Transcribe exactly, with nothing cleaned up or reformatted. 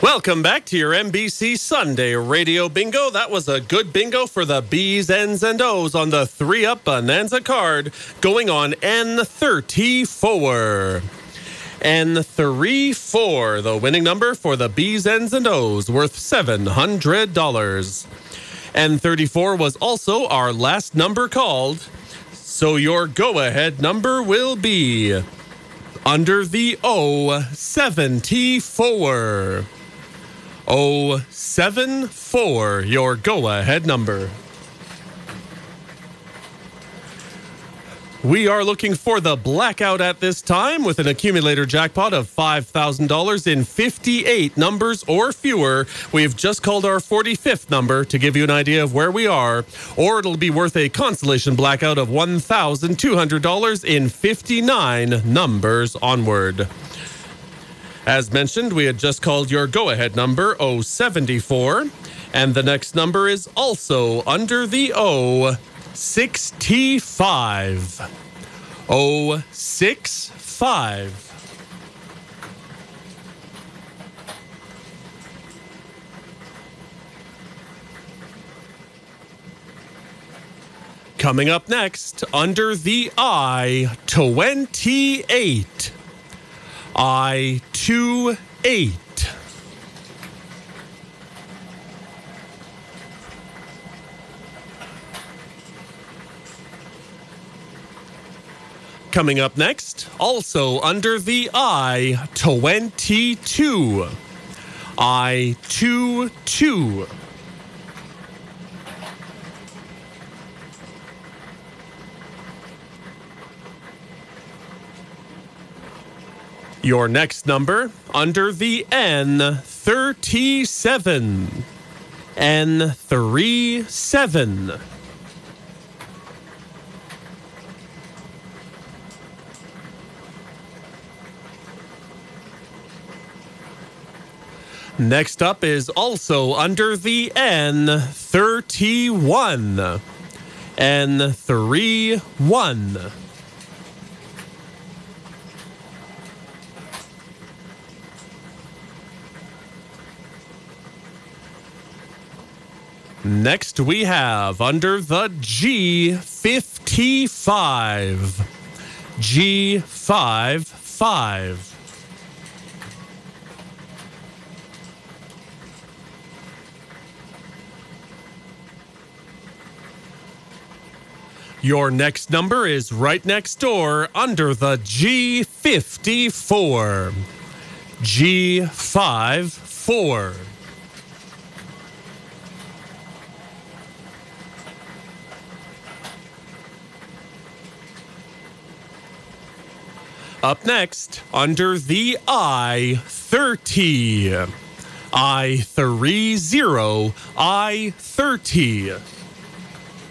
Welcome back to your N B C Sunday Radio Bingo. That was a good bingo for the B's, N's, and O's on the three-up Bonanza card going on N thirty-four. N thirty-four, the winning number for the B's, N's, and O's, worth seven hundred dollars. N thirty-four was also our last number called, so your go-ahead number will be under the O seventy-four. O seventy-four, your go-ahead number. We are looking for the blackout at this time with an accumulator jackpot of five thousand dollars in fifty-eight numbers or fewer. We've just called our forty-fifth number to give you an idea of where we are, or it'll be worth a consolation blackout of one thousand two hundred dollars in fifty-nine numbers onward. As mentioned, we had just called your go-ahead number O seventy-four, and the next number is also under the O sixty-five. O sixty-five. Coming up next, under the I twenty-eight. I twenty-eight. Coming up next, also under the I twenty-two. I twenty-two. Your next number under the N thirty-seven. N thirty-seven. Next up is also under the N thirty-one. N thirty-one. Next we have under the G fifty-five. G fifty-five. Your next number is right next door under the G fifty-four. G fifty-four. Up next, under the I thirty. I thirty. I thirty.